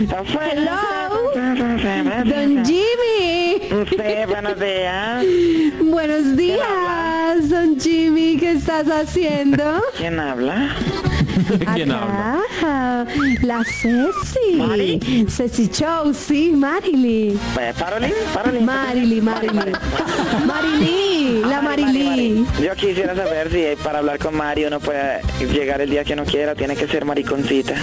Hello, Don Jimmy. Sí, buenos días. Buenos días, Don Jimmy. ¿Qué estás haciendo? ¿Quién habla? ¿Quién Acá, la Ceci. ¿Mari? Ceci Show, sí, Marily. Parolín. Marily. Marily, la Marily. Yo quisiera saber si para hablar con Mari uno puede llegar el día que uno quiera, tiene que ser mariconcita.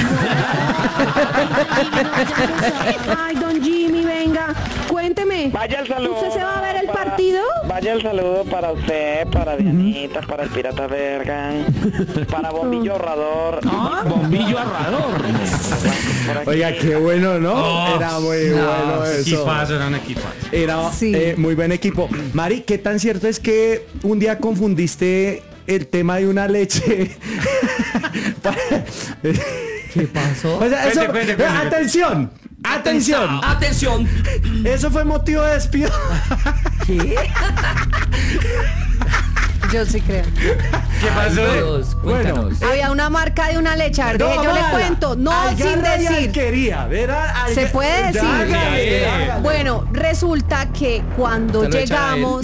Ay, Don Jimmy, venga, cuénteme. Vaya el saludo. ¿Usted se va a ver el partido? Vaya el saludo para usted, para Dianita, para el Pirata Bergan, para Bombillo Ahorrador. Bombillo ahorrador. Por aquí. Oiga, qué bueno, ¿no? Oh, Era muy bueno eso. Equipazo, era un equipazo. Era Sí. muy buen equipo. Mari, ¿qué tan cierto es que un día confundiste el tema de una leche? ¿Qué pasó? O sea, eso, Cuente. atención. ¡Atención! Eso fue motivo de despido. ¿Qué? Yo sí creo. ¿Qué pasó? Dios, cuéntanos. Había una marca de una leche. A ver, deje, yo le mala. cuento. No, sin Algarra y decir. alquería, ¿verdad? ¿Se puede decir? Hágale. Bueno, resulta que cuando Se lo echa llegamos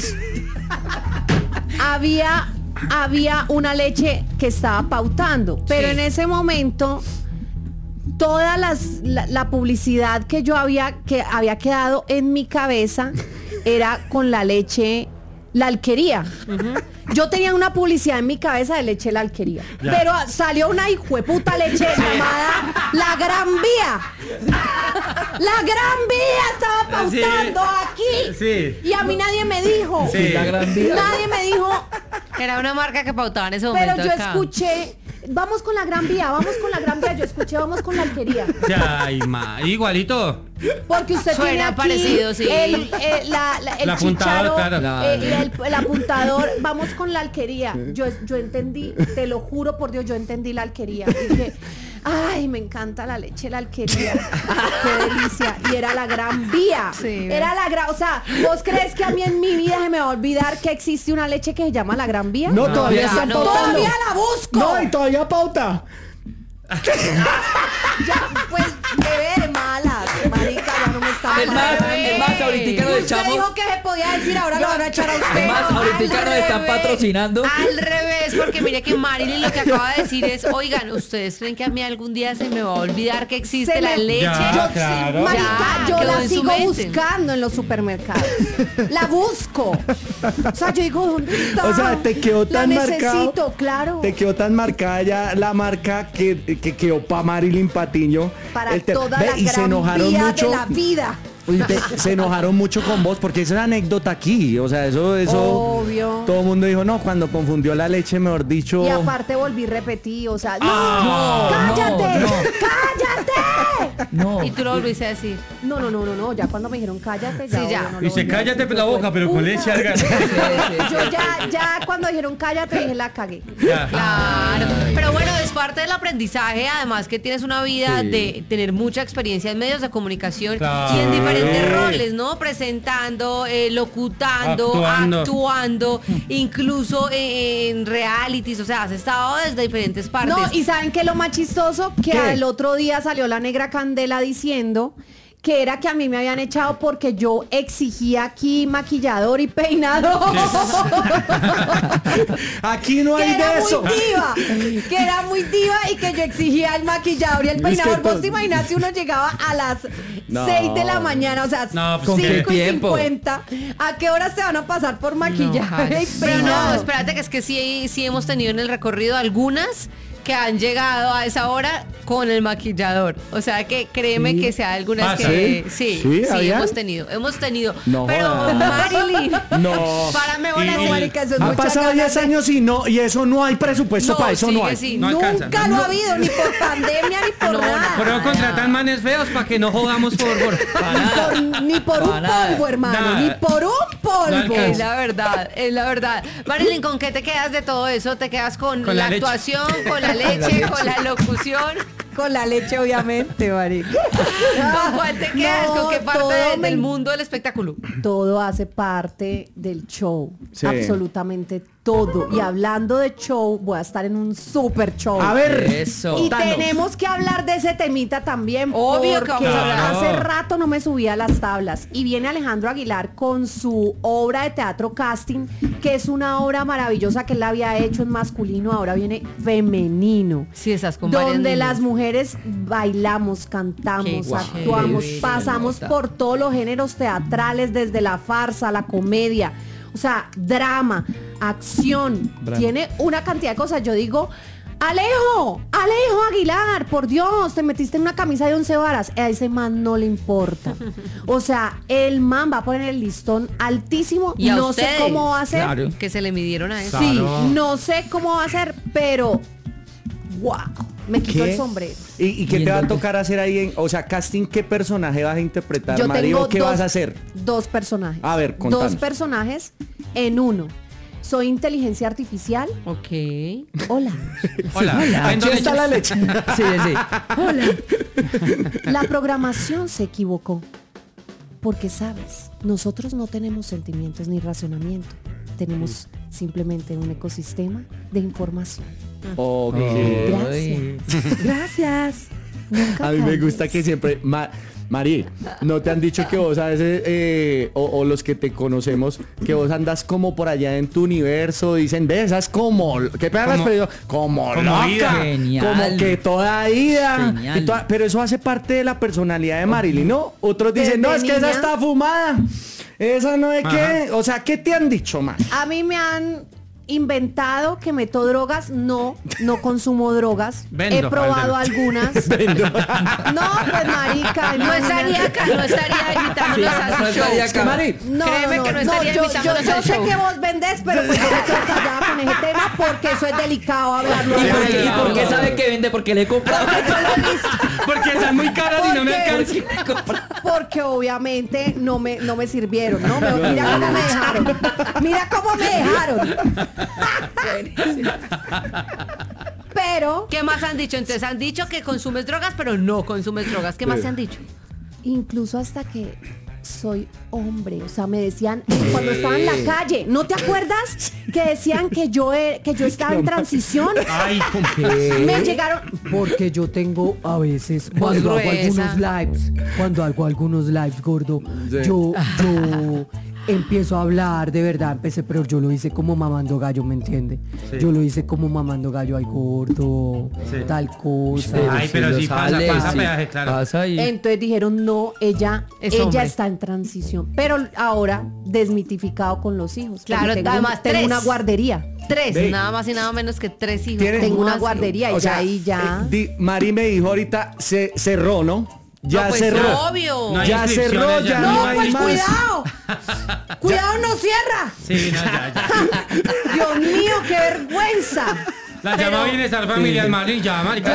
había una leche que estaba pautando, pero Sí. en ese momento toda la publicidad que había quedado en mi cabeza era con la leche La Alquería. Yo tenía una publicidad en mi cabeza de leche La Alquería, pero salió una hijueputa leche llamada La Gran Vía. La Gran Vía estaba pautando aquí. Sí. Y a mí nadie me dijo. Sí. La Gran Vía. Nadie me dijo, Era una marca que pautaba en ese pero momento yo acá. escuché, vamos con la Gran Vía. Yo escuché, vamos con la Alquería. Ay, igualito. Porque usted Suena tiene aquí parecido, sí. el El apuntador, chícharo, claro. el apuntador, vamos con la Alquería. Yo entendí, te lo juro por Dios, yo entendí la Alquería. Y dije, ay, me encanta la leche, la Alquería. Qué delicia. Y era la Gran Vía. Sí. Era la gran, o sea, ¿vos crees que a mí en mi vida se me va a olvidar que existe una leche que se llama la Gran Vía? No, todavía ya están no. pautando. Todavía la busco. No, y todavía pauta. Ya, pues, de malas, marica, ya no me está Es más, ahorita nos Usted echamos. dijo que se podía decir, ahora lo van a echar a usted. Es más, ahorita nos están revés. patrocinando. Al revés, porque mire que Marilyn lo que acaba de decir es, oigan, ¿ustedes creen que a mí algún día se me va a olvidar que existe Se la me- leche? Ya, claro. Marica, Ya, yo quedó la en su sigo mente. buscando en los supermercados. La busco. O sea, yo digo, ¿dónde está? O sea, te quedó tan La marcado. necesito, claro. Te quedó tan marcada ya la marca que quedó para Marilyn Patiño. Para El toda ve, la y se gran enojaron vía mucho. de la vida. Se enojaron mucho con vos porque esa es anécdota aquí. O sea, eso. Obvio. Todo el mundo dijo, no, cuando confundió la leche, mejor dicho. Y aparte volví repetí, o sea, ¡no! no, ¡Cállate! no. ¡Cállate! No. Y tú lo volviste a decir. No, ya cuando me dijeron cállate, ya. Sí, ya. obvio, no lo Dice, volví a cállate decir. la boca, pero con leche al gas. Yo ya cuando dijeron cállate, dije la cagué. Ya. Claro, pero bueno, es parte del aprendizaje, además que tienes una vida de tener mucha experiencia en medios de comunicación Claro. y en diferentes roles, ¿no? Presentando, locutando, actuando, incluso en realities, o sea, has estado desde diferentes partes. No, y ¿saben qué es lo más chistoso? Que ¿Qué? al otro día salió la negra Candela diciendo que era que a mí me habían echado porque yo exigía aquí maquillador y peinador. Aquí no que hay era de eso. muy diva, que era muy diva y que yo exigía el maquillador y el Es peinador. que ¿Vos to- te imaginas si uno llegaba a las No. 6 de la mañana, o sea, No, pues, ¿con qué 5 y tiempo? 50? ¿A qué horas te van a pasar por maquillaje y Pero no, peinado? espérate que es que sí hemos tenido en el recorrido algunas que han llegado a esa hora con el maquillador. O sea que créeme Sí. que sea algunas ¿Pasa? que Sí, sí, ¿había? hemos tenido. No Pero jodas. Marilyn, No. párame bolas, Y- marica, eso es Han mucha pasado ganas 10 de- años y eso no hay presupuesto no, para eso, no sigue, hay. sí. No alcanza. Nunca lo ha habido, ni por pandemia, ni por No, nada. Pero contratan manes feos para que no jodamos por. Para nada. Ni por Para un nada. polvo, hermano, Nada. ni por un polvo. No alcanza. Es la verdad, es la verdad. Marilyn, ¿con qué te quedas de todo eso? ¿Te quedas con Con la la leche. actuación, con la leche, con la locución? Con la leche, obviamente, marica. ¿Con cuál te quedas? No, ¿Con qué parte todo del me- mundo del espectáculo? Todo hace parte del show. Sí. Absolutamente todo. Y hablando de show, voy a estar en un super show. A ver, Eso. Y tenemos que hablar de ese temita también. Obvio que porque vamos a hablar. hace rato no me subía a las tablas. Y viene Alejandro Aguilar con su obra de teatro Casting, que es una obra maravillosa que él había hecho en masculino, ahora viene femenino. Sí, estás con varias Donde niñas. las mujeres bailamos, cantamos, Qué actuamos, chévere, pasamos nota. por todos los géneros teatrales, desde la farsa, la comedia, o sea, drama, acción. Tiene una cantidad de cosas. Yo digo, Alejo Aguilar, por Dios, te metiste en una camisa de 11 varas. A ese man no le importa. O sea, el man va a poner el listón altísimo. Y a no ustedes, sé cómo va a ser. claro. Que se le midieron a eso. Sí, Claro. no sé cómo va a ser, pero wow, me quito ¿qué? el sombrero. ¿Y qué ¿Y en te va a dónde? tocar hacer ahí? O sea, casting, ¿qué personaje vas a interpretar, Yo Mario? tengo ¿Qué dos- vas a hacer? Dos personajes. A ver, contanos. Dos personajes en uno. Soy inteligencia artificial. Ok. Hola. Hola. Aquí está la leche. Sí, sí. La programación se equivocó. Porque sabes, nosotros no tenemos sentimientos ni razonamiento. Tenemos simplemente un ecosistema de información. Ok. Gracias. Gracias. Nunca A mí me cambies. gusta que siempre... Mari, ¿no te han dicho que vos a veces, o los que te conocemos, que vos andas como por allá en tu universo? Dicen, ves, esas como... ¿Qué pegas Como- pero como como loca. ida. Genial. Como que toda ida. Genial. Y pero eso hace parte de la personalidad de Marilyn, ¿no? Otros dicen, Desde no, es que esa niña. está fumada. Esa no es Ajá. que... O sea, ¿qué te han dicho, man? A mí me han inventado que meto drogas. No consumo drogas. Vendo, He probado al algunas. No, pues marica. No estaría acá, no estaría invitándonos Sí, a no su show. estaría acá. Mari, No, Créeme que no estaría yo invitándonos al sé show. que vos vendés, pero pues yo me quedo callada con ese tema porque eso es delicado hablarlo. ¿Y al por aire. qué, y por qué sabe que vende? Porque le he comprado. Porque están muy caras y no me Porque- alcanzan. Porque obviamente no me sirvieron, ¿no? Mira cómo me dejaron. Mira cómo me dejaron. Pero ¿Qué más han dicho? Entonces han dicho que consumes drogas, pero no consumes drogas. ¿Qué más se han dicho? incluso hasta que soy hombre, o sea, me decían cuando estaba en la calle, ¿no te acuerdas? Que decían que yo estaba en transición. Ay, ¿cómo? Me llegaron porque yo tengo a veces cuando hago gruesa. algunos lives, gordo, Sí. yo empiezo a hablar, de verdad, empecé, pero yo lo hice como mamando gallo, ¿me entiende? Sí. Yo lo hice como mamando gallo, ay gordo, Sí. tal cosa. Ay, pero sí pasa peaje, claro. Pasa y... Entonces dijeron, no, ella hombre. está en transición. Pero ahora desmitificado con los hijos. porque Claro, tengo, además, tengo 3. una guardería. 3, Ve. nada más y nada menos que 3 hijos. ¿Tiene- Tengo ¿Cómo una así? guardería y O sea, ya ahí ya. Mari me dijo ahorita, se cerró, ¿no? Ya No, pues, cerró. obvio. No hay Ya cerró, inscripciones, ya no No, hay pues más. cuidado. Cuidado, no cierra. Sí, no, ya. Dios mío, qué vergüenza. La llama Bienestar Familiar, Mari, llama. Vale.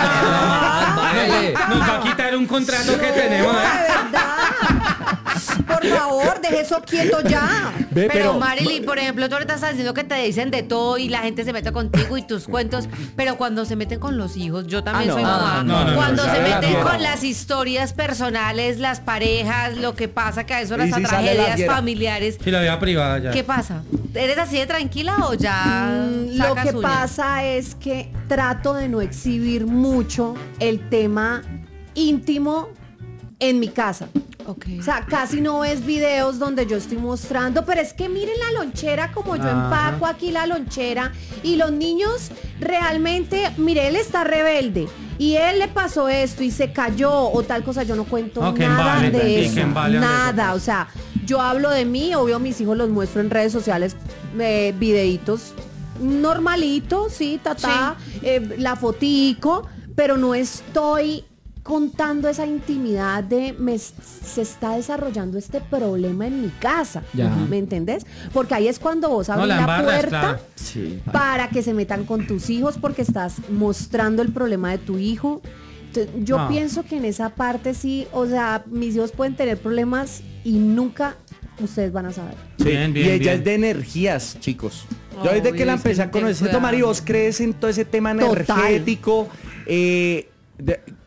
Nos va a quitar un contrato que tenemos, No, ¿eh? de verdad. Por favor, deje eso quieto ya. Ve, Pero Marily, por ejemplo, tú ahorita estás diciendo que te dicen de todo y la gente se mete contigo y tus cuentos, pero cuando se meten con los hijos, yo también Ah, no. soy mamá, No, cuando no, se sale la meten fiera. con las historias personales, las parejas, lo que pasa, que a eso Y las sí sale la tragedias fiera. familiares, Sí, la vida privada ya. ¿qué pasa? ¿Eres así de tranquila o ya Lo sacas que uña? pasa es que trato de no exhibir mucho el tema íntimo en mi casa. Ok. O sea, casi no ves videos donde yo estoy mostrando, pero es que miren la lonchera como yo empaco aquí la lonchera y los niños realmente, mire, él está rebelde y él le pasó esto y se cayó o tal cosa, yo no cuento No, que nada embale, de sí, eso, que embale de nada, eso. o sea, yo hablo de mí, obvio mis hijos los muestro en redes sociales, videitos normalitos, sí, la fotico, pero no estoy contando esa intimidad de se está desarrollando este problema en mi casa, Ya. ¿me entendés? Porque ahí es cuando vos abrís la la embarras, puerta claro. Sí. para que se metan con tus hijos porque estás mostrando el problema de tu hijo. Entonces, yo No. pienso que en esa parte sí, o sea, mis hijos pueden tener problemas y nunca ustedes van a saber. Sí, Bien, bien, y ella bien. es de energías, chicos. Yo desde que la empecé a conocer, Cuidado. Mari, vos crees en todo ese tema Total. energético.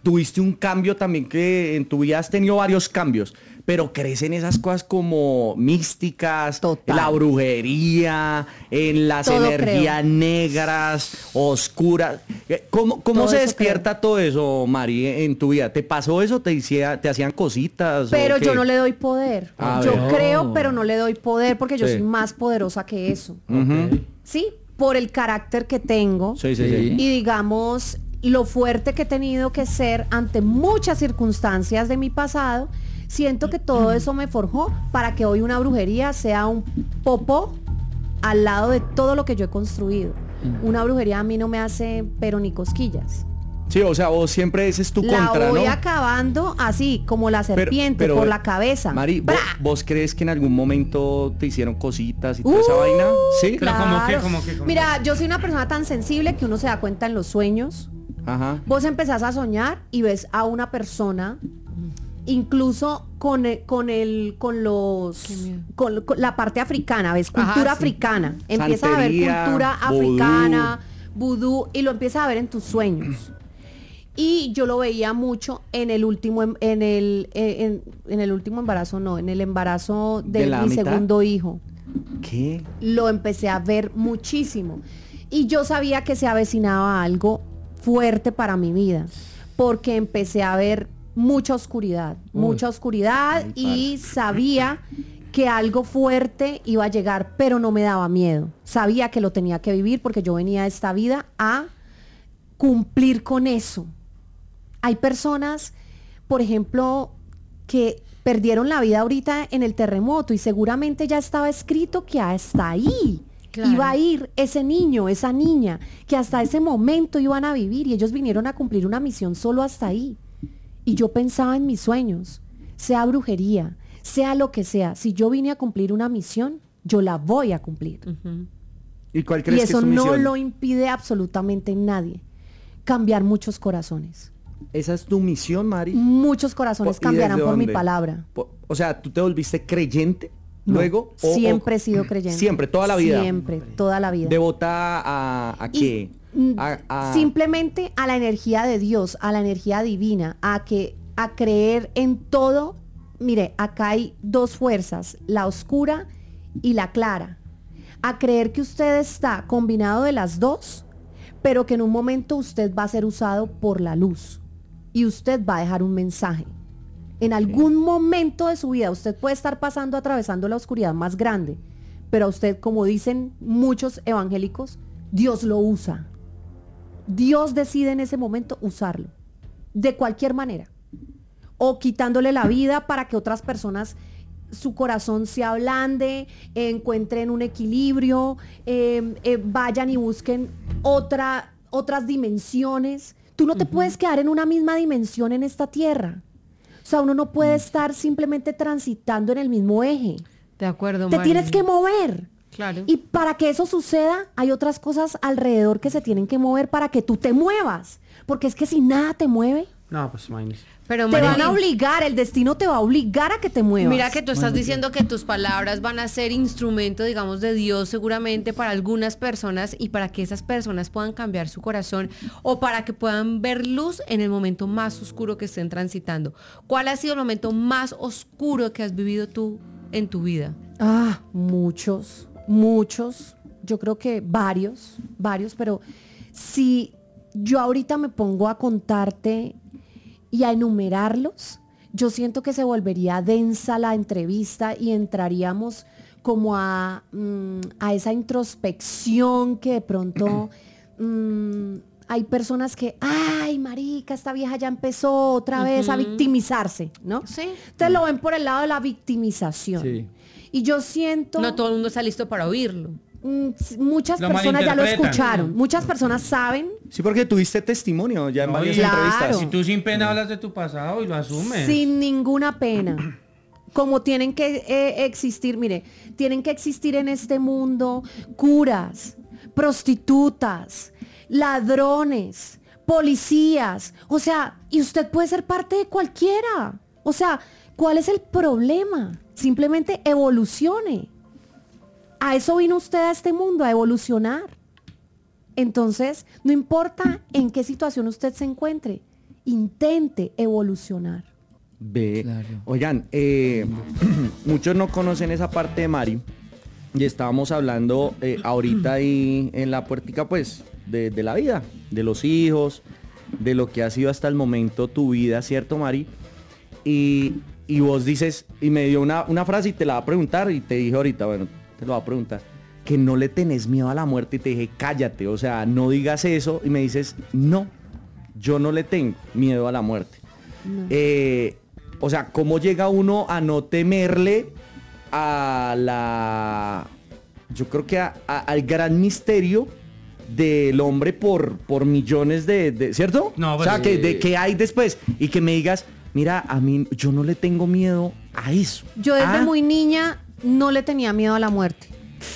tuviste un cambio también que en tu vida has tenido varios cambios, pero crees en esas cosas como místicas, Total. la brujería, en las Todo energías creo. negras, oscuras. ¿Cómo Todo se eso despierta todo eso, Mari, en tu vida? ¿Te pasó eso? ¿Te hacían cositas? Pero o qué? yo no le doy poder. A Yo ver. creo, pero no le doy poder porque yo Sí. soy más poderosa que eso. Ujú. ¿Sí? Por el carácter que tengo. Sí, sí, Sí. sí. Y digamos, lo fuerte que he tenido que ser ante muchas circunstancias de mi pasado, siento que todo eso me forjó para que hoy una brujería sea un popó al lado de todo lo que yo he construido. Una brujería a mí no me hace pero ni cosquillas. Sí, o sea, vos siempre ese es tu La contra, voy ¿no? acabando así, como la serpiente, por la cabeza. Mari, ¡Bra! ¿vos crees que en algún momento te hicieron cositas y toda esa vaina? Sí. Pero ¿cómo qué, Claro. cómo qué, cómo Mira, yo soy una persona tan sensible que uno se da cuenta en los sueños. Ajá. Vos empezás a soñar y ves a una persona, incluso con la parte africana, ves Ajá, cultura sí. africana. Empiezas a ver Santería, cultura africana, vudú, y lo empiezas a ver en tus sueños. Y yo lo veía mucho en el último en el último embarazo, no, en el embarazo ¿De de la mi mitad? segundo hijo. ¿Qué? Lo empecé a ver muchísimo. Y yo sabía que se avecinaba algo fuerte para mi vida, porque empecé a ver mucha oscuridad y sabía que algo fuerte iba a llegar, pero no me daba miedo. Sabía que lo tenía que vivir porque yo venía a esta vida a cumplir con eso. Hay personas, por ejemplo, que perdieron la vida ahorita en el terremoto y seguramente ya estaba escrito que hasta ahí Claro. iba a ir ese niño, esa niña, que hasta ese momento iban a vivir y ellos vinieron a cumplir una misión solo hasta ahí. Y yo pensaba en mis sueños, sea brujería, sea lo que sea, si yo vine a cumplir una misión, yo la voy a cumplir. ¿Y cuál Y crees que eso es tu no misión? lo impide absolutamente nadie. Cambiar muchos corazones. ¿Esa es tu misión, Mari? Muchos corazones ¿Y cambiarán desde por mi dónde? palabra. O sea, ¿tú te volviste creyente No, luego? siempre he sido creyente. Siempre, toda la vida. Siempre, toda la vida. ¿Devota a Y, qué? mm, A- Simplemente a la energía de Dios, a la energía divina, a creer en todo. Mire, acá hay dos fuerzas, la oscura y la clara. A creer que usted está combinado de las dos, pero que en un momento usted va a ser usado por la luz y usted va a dejar un mensaje. En algún momento de su vida usted puede estar atravesando la oscuridad más grande, pero a usted, como dicen muchos evangélicos, Dios lo usa. Dios decide en ese momento usarlo, de cualquier manera. O quitándole la vida para que otras personas, su corazón se ablande, encuentren un equilibrio, vayan y busquen otras dimensiones. Tú no te puedes quedar en una misma dimensión en esta tierra. O sea, uno no puede estar simplemente transitando en el mismo eje. De acuerdo, Te Mari. tienes que mover. Claro. Y para que eso suceda, hay otras cosas alrededor que se tienen que mover para que tú te muevas. Porque es que si nada te mueve, No, pues imagínese. Pero te van Mari, a obligar, el destino te va a obligar a que te muevas. mira que tú estás diciendo que tus palabras van a ser instrumento, digamos, de Dios seguramente para algunas personas y para que esas personas puedan cambiar su corazón o para que puedan ver luz en el momento más oscuro que estén transitando. ¿Cuál ha sido el momento más oscuro que has vivido tú en tu vida? Muchos. Yo creo que varios, pero si yo ahorita me pongo a contarte y a enumerarlos, yo siento que se volvería densa la entrevista y entraríamos como a esa introspección que de pronto hay personas que, ay, marica, esta vieja ya empezó otra vez a victimizarse, ¿no? Sí. Ustedes lo ven por el lado de la victimización. Sí. Y yo siento... No todo el mundo está listo para oírlo. Muchas Lo personas ya lo malinterpretan. escucharon. Muchas personas saben. Sí, porque tuviste testimonio ya en No, varias y- Claro. entrevistas. Si tú sin pena hablas de tu pasado y lo asumes. Sin ninguna pena. Como tienen que existir, mire, tienen que existir en este mundo curas, prostitutas, ladrones, policías. O sea, y usted puede ser parte de cualquiera. O sea, ¿cuál es el problema? Simplemente evolucione. A eso vino usted a este mundo, a evolucionar. Entonces, no importa en qué situación usted se encuentre, intente evolucionar. Ve, Claro. oigan, muchos no conocen esa parte de Mari y estábamos hablando ahorita ahí en la puertica pues de la vida, de los hijos, de lo que ha sido hasta el momento tu vida, ¿cierto, Mari? Y vos dices, y me dio una frase y te la va a preguntar y te dije ahorita, bueno, te lo va a preguntar, que no le tenés miedo a la muerte y te dije, cállate, o sea, no digas eso y me dices, no, yo no le tengo miedo a la muerte. O sea, ¿cómo llega uno a no temerle a la... Yo creo que al gran misterio del hombre por millones de ¿cierto? No, o pues, sea, que hay después y que me digas, mira, a mí yo no le tengo miedo a eso. Yo desde muy niña no le tenía miedo a la muerte.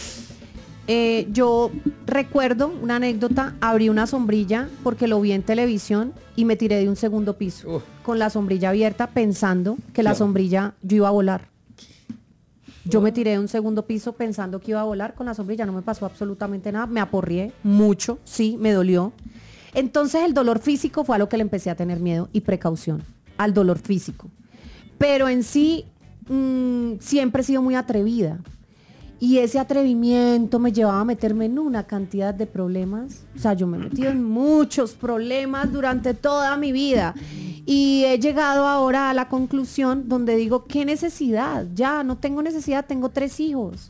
Yo recuerdo una anécdota, abrí una sombrilla porque lo vi en televisión y me tiré de un segundo piso con la sombrilla abierta pensando que la sombrilla yo iba a volar. Yo me tiré de un segundo piso pensando que iba a volar con la sombrilla, no me pasó absolutamente nada, me aporrié mucho, sí, me dolió. Entonces el dolor físico fue a lo que le empecé a tener miedo y precaución, al dolor físico. Pero en sí, siempre he sido muy atrevida. Y ese atrevimiento me llevaba a meterme en una cantidad de problemas. O sea, yo me he metido en muchos problemas durante toda mi vida. Y he llegado ahora a la conclusión donde digo, ¿qué necesidad? Ya, no tengo necesidad, tengo 3 hijos.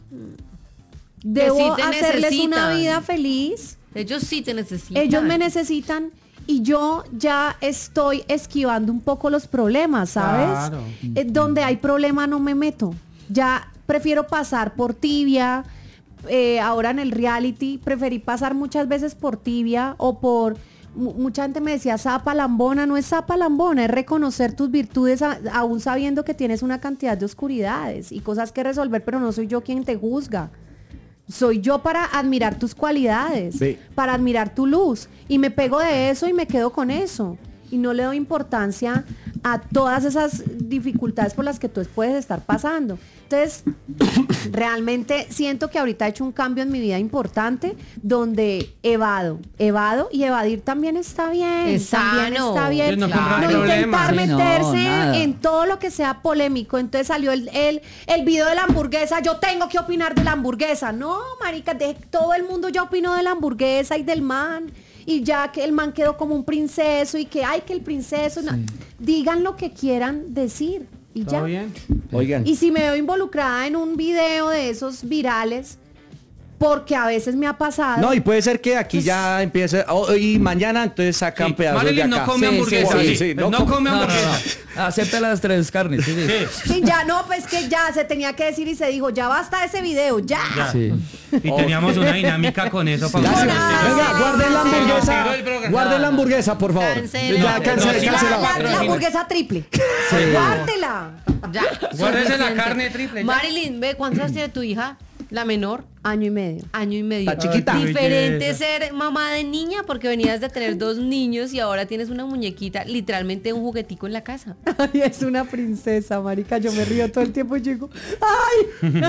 Debo sí te hacerles una necesitan. vida feliz. Ellos sí te necesitan. Ellos me necesitan y yo ya estoy esquivando un poco los problemas, ¿sabes? Claro. Donde hay problema no me meto. Ya prefiero pasar por tibia. Ahora en el reality preferí pasar muchas veces por tibia o por... Mucha gente me decía zapa lambona, no es zapa lambona, es reconocer tus virtudes aún sabiendo que tienes una cantidad de oscuridades y cosas que resolver, pero no soy yo quien te juzga. Soy yo para admirar tus cualidades, Sí. para admirar tu luz. Y me pego de eso y me quedo con eso. Y no le doy importancia a todas esas dificultades por las que tú puedes estar pasando. Entonces, realmente siento que ahorita he hecho un cambio en mi vida importante donde evado y evadir también está bien. Es También sano. está bien. No comprar No problemas. intentar Sí, no, meterse nada. en todo lo que sea polémico. Entonces salió el video de la hamburguesa. Yo tengo que opinar de la hamburguesa. No, marica, todo el mundo ya opinó de la hamburguesa y del man. Y ya que el man quedó como un princeso y que ay, que el princeso. No. Digan lo que quieran decir y ya. ¿Todo bien? Oigan. Y si me veo involucrada en un video de esos virales, porque a veces me ha pasado. No, y puede ser que aquí ya empiece, y mañana entonces sacan Sí, pedazos Marilyn de acá. no come Sí, hamburguesa. sí, sí. sí, No, no come No, no, hamburguesa. no. Acepta las 3 carnes. Sí, sí. Sí. Sí, ya no, pues que ya se tenía que decir y se dijo, ya basta ese video, ya. Ya. Sí. Y teníamos una dinámica con eso. para Ya, sí. Hola. Venga, guarden la Se nos hamburguesa. tiró el programa. Guarden la hamburguesa, por favor. Cancela. Ya, No, cancela, sí, cancela. La hamburguesa triple. Guárdela. Ya. Guárdese la suficiente. carne triple, ya. Marilyn, ve, ¿cuántos años tiene tu hija? La menor. 1 año y medio. Año y medio. Está chiquita. Ay, qué Diferente belleza. ser mamá de niña porque venías de tener 2 niños y ahora tienes una muñequita, literalmente un juguetico en la casa. Ay, es una princesa, marica. Yo me río todo el tiempo y yo digo, ¡ay!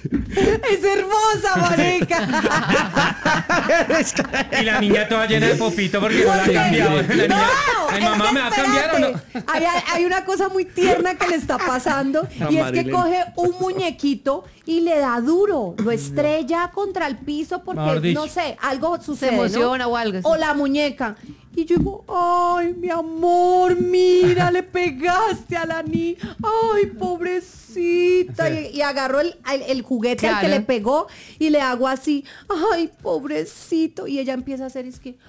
Es hermosa, marica. Y la niña toda llena de popito porque no la ha Porque- cambiado. La niña, No, ay, es mamá, que ¿me va a cambiar o no? espérate. Hay una cosa muy tierna que le está pasando A y es que Marilyn. coge un muñequito y le da duro, lo estrella contra el piso porque, Mejor dicho. no sé, algo sucede, emociona ¿no? o algo así. O la muñeca. Y yo digo, ay, mi amor, mira, le pegaste a la niña. Ay, pobrecita. Y agarro el juguete al que Claro. le pegó y le hago así, ay, pobrecito. Y ella empieza a hacer, es que...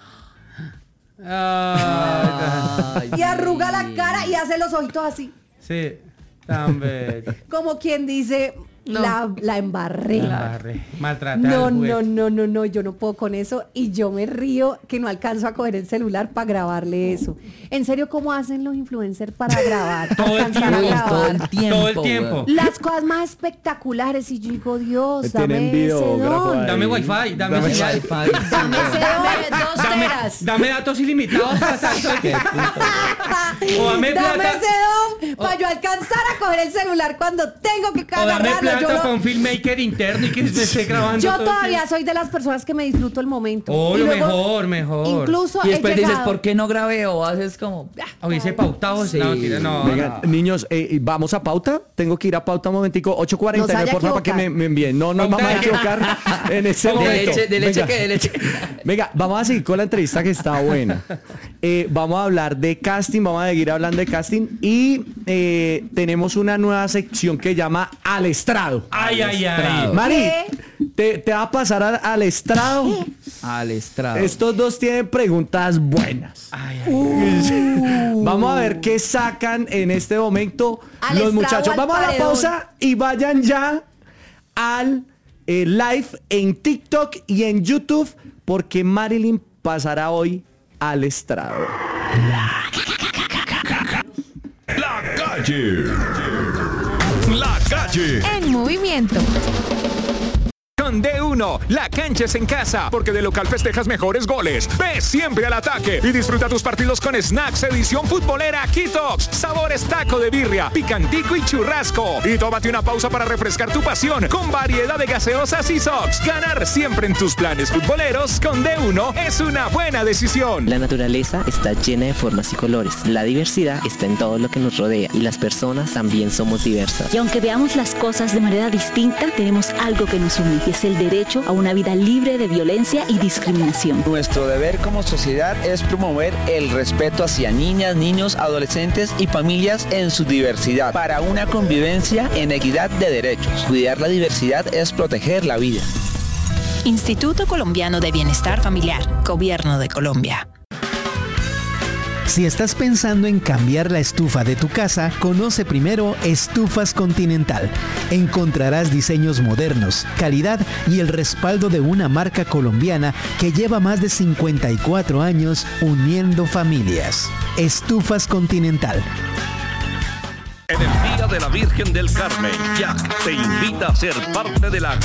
Ay, Y arruga la cara y hace los ojitos así. sí, tan bello. Como quien dice, No. la embarré. Maltratar No, al juguete. no, yo no puedo con eso y yo me río que no alcanzo a coger el celular para grabarle eso. En serio, ¿cómo hacen los influencers para grabar? Todo el Alcanzar a tiempo, grabar. Todo el tiempo. Todo el tiempo. weón. Las cosas más espectaculares y yo digo, Dios, Tienen dame ese videógrafo don. ahí. Dame wifi, dame Dame wifi. wifi. Dame ese Dame 2 Dame, teras. dame datos ilimitados para tanto que- O dame Dame plata. ese don para yo alcanzar a coger el celular cuando tengo que O darme agarrarlo. plata para un filmmaker interno y que me esté grabando. Yo todo el todavía tiempo. soy de las personas que me disfruto el momento. Oh, Y lo luego, mejor. Incluso Y después he dices, llegado- ¿por qué no grabé? O haces como... Hubiese pautado. Sí. No, mentira, no. Venga, niños, vamos a pauta. Tengo que ir a pauta un momentico. 8:49, No se vaya a por favor, para que equivocar. me envíen. No nos vamos a equivocar en este De momento. leche, Venga. ¿qué? De leche. Venga, vamos a seguir con la entrevista que está buena. Vamos a hablar de casting, vamos a seguir hablando de casting y tenemos una nueva sección que llama Al Estrado. Ay. Mari, te va a pasar al estrado. Al estrado. Estos dos tienen preguntas buenas. Vamos a ver qué sacan en este momento Al los estrado, muchachos. al Vamos a la paredón. pausa y vayan ya al live en TikTok y en YouTube porque Marilyn pasará hoy al estrado. La calle. La calle. En movimiento. Con D1, la cancha es en casa, porque de local festejas mejores goles. Ve siempre al ataque y disfruta tus partidos con snacks edición futbolera Kitox, sabores taco de birria, picantico y churrasco. Y tómate una pausa para refrescar tu pasión con variedad de gaseosas y sox. Ganar siempre en tus planes futboleros con D1 es una buena decisión. La naturaleza está llena de formas y colores. La diversidad está en todo lo que nos rodea y las personas también somos diversas. Y aunque veamos las cosas de manera distinta, tenemos algo que nos une, y es el derecho a una vida libre de violencia y discriminación. Nuestro deber como sociedad es promover el respeto hacia niñas, niños, adolescentes y familias en su diversidad para una convivencia en equidad de derechos. Cuidar la diversidad es proteger la vida. Instituto Colombiano de Bienestar Familiar, Gobierno de Colombia. Si estás pensando en cambiar la estufa de tu casa, conoce primero Estufas Continental. Encontrarás diseños modernos, calidad y el respaldo de una marca colombiana que lleva más de 54 años uniendo familias. Estufas Continental. En el Día de la Virgen del Carmen, Jack te invita a ser parte de la